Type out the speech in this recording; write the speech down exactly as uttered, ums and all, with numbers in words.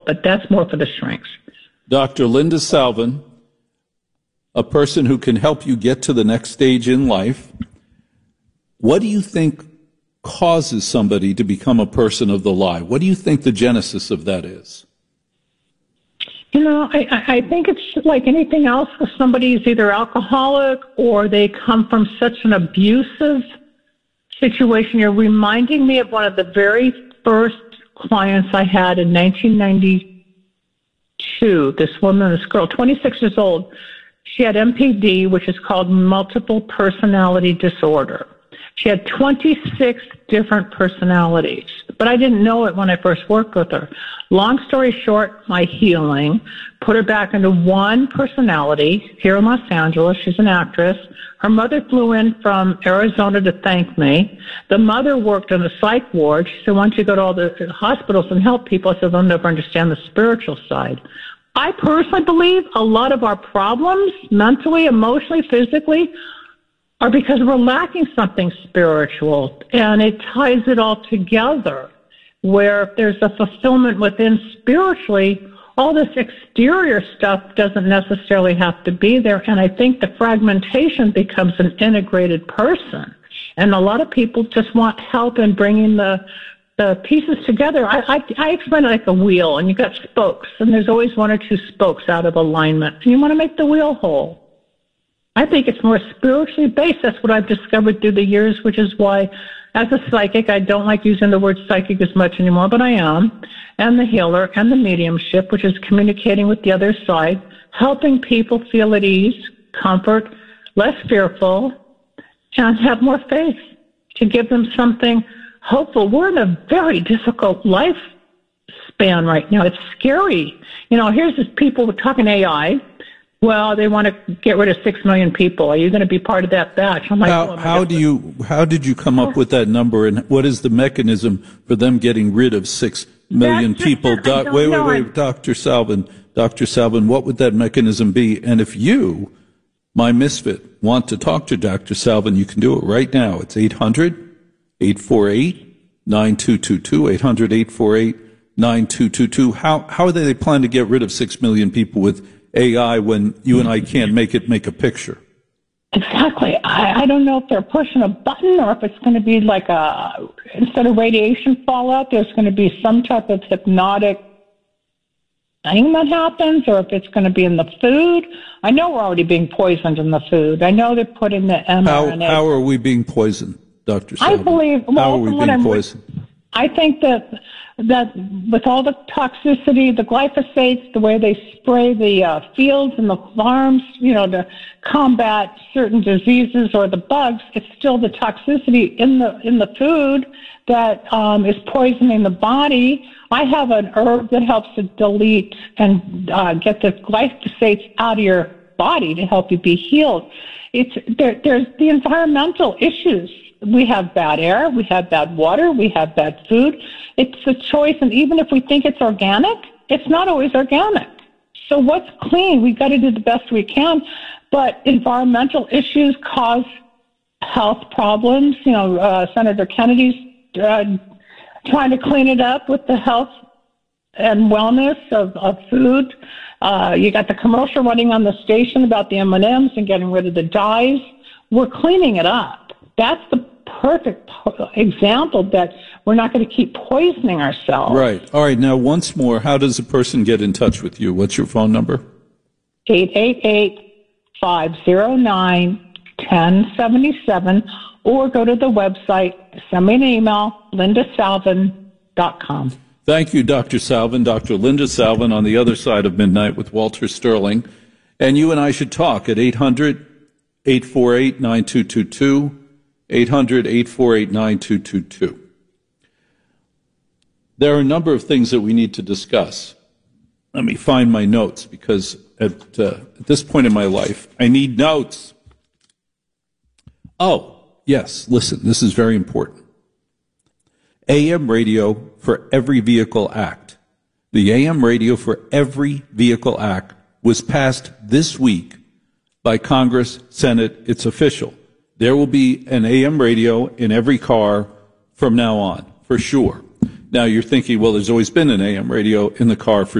but that's more for the shrinks. Doctor Linda Salvin, a person who can help you get to the next stage in life. What do you think causes somebody to become a person of the lie? What do you think the genesis of that is? You know, I, I think it's like anything else. If somebody is either alcoholic or they come from such an abusive situation. You're reminding me of one of the very first clients I had in nineteen ninety-two. This woman, this girl, twenty-six years old. She had M P D, which is called multiple personality disorder. She had twenty-six different personalities, but I didn't know it when I first worked with her. Long story short, my healing put her back into one personality here in Los Angeles. She's an actress. Her mother flew in from Arizona to thank me. The mother worked in a psych ward. She said, why don't you go to all the hospitals and help people? I said, they'll never understand the spiritual side. I personally believe a lot of our problems, mentally, emotionally, physically, are because we're lacking something spiritual, and it ties it all together, where if there's a fulfillment within spiritually, all this exterior stuff doesn't necessarily have to be there, and I think the fragmentation becomes an integrated person, and a lot of people just want help in bringing the the pieces together. I, I, I explain it like a wheel, and you've got spokes, and there's always one or two spokes out of alignment, and you want to make the wheel whole. I think it's more spiritually based. That's what I've discovered through the years, which is why, as a psychic, I don't like using the word psychic as much anymore, but I am, and the healer, and the mediumship, which is communicating with the other side, helping people feel at ease, comfort, less fearful, and have more faith to give them something hopeful. We're in a very difficult life span right now. It's scary. You know, here's this people talking A I. Well, they want to get rid of six million people. Are you going to be part of that batch? I'm like, how, oh, how do you? How did you come up with that number, and what is the mechanism for them getting rid of six million That's people? Just, Doc, wait, wait, wait, Doctor Salvin, Doctor Salvin, what would that mechanism be? And if you, my misfit, want to talk to Doctor Salvin, you can do it right now. It's eight hundred, eight four eight, nine two two two, eight hundred, eight four eight, nine two two two. How how are they, they plan to get rid of six million people with A I when you and I can't make it make a picture? Exactly. I, I don't know if they're pushing a button or if it's going to be like a, instead of radiation fallout, there's going to be some type of hypnotic thing that happens, or if it's going to be in the food. I know we're already being poisoned in the food. I know they're putting the mRNA. How, how are we being poisoned, Doctor I believe, well, how are we being I'm, poisoned? I think that that with all the toxicity, the glyphosates, the way they spray the uh, fields and the farms, you know, to combat certain diseases or the bugs, it's still the toxicity in the in the food that um, is poisoning the body. I have an herb that helps to delete and uh, get the glyphosates out of your body to help you be healed. It's there, there's the environmental issues. We have bad air, we have bad water, we have bad food. It's a choice, and even if we think it's organic, it's not always organic. So what's clean? We've got to do the best we can, but environmental issues cause health problems. You know, uh, Senator Kennedy's uh, trying to clean it up with the health and wellness of, of food. Uh, you got the commercial running on the station about the M and M's and getting rid of the dyes. We're cleaning it up. That's the perfect example that we're not going to keep poisoning ourselves. Right. All right. Now, once more, how does a person get in touch with you? What's your phone number? eight eight eight, five oh nine, one oh seven seven, or go to the website, send me an email, linda salvin dot com. Thank you, Doctor Salvin. Doctor Linda Salvin on the other side of midnight with Walter Sterling. And you and I should talk at eight hundred, eight four eight, nine two two two. eight hundred, eight four eight, nine two two two. There are a number of things that we need to discuss. Let me find my notes, because at, uh, at this point in my life, I need notes. Oh, yes, listen, this is very important. A M radio for every vehicle act. The A M radio for every vehicle act was passed this week by Congress, Senate. It's official. There will be an A M radio in every car from now on, for sure. Now you're thinking, well, there's always been an A M radio in the car for